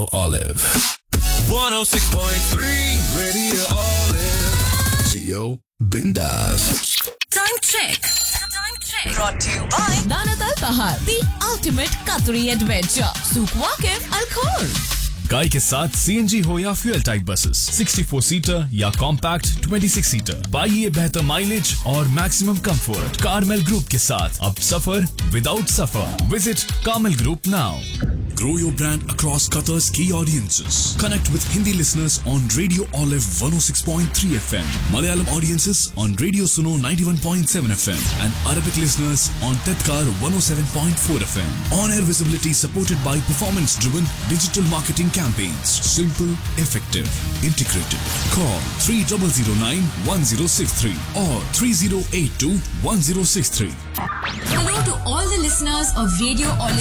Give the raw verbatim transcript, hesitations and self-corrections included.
Olive. one oh six point three Radio Olive. Geo Bindas. Time check. Time check. Brought to you by Danat Al Bahar, the ultimate Qatari adventure. Souk Waqif Al Khor. गाय के साथ CNG हो या fuel type buses, चौंसठ seater या compact छब्बीस seater, पाइए बेहतर mileage और मैक्सिमम कंफर्ट कार्मेल ग्रुप के साथ। अब सफर without suffer. Visit Carmel group now. Grow your brand across Qatar's key audiences. Connect with Hindi listeners on Radio Olive one oh six point three F M, Malayalam audiences on Radio Suno ninety-one point seven F M, and Arabic listeners on Tedkar one oh seven point four F M. On-air visibility supported by performance-driven digital marketing campaigns. Simple, effective, integrated. Call three zero zero nine one zero six three or three zero eight two one zero six three. Hello to all the listeners of Radio Olive.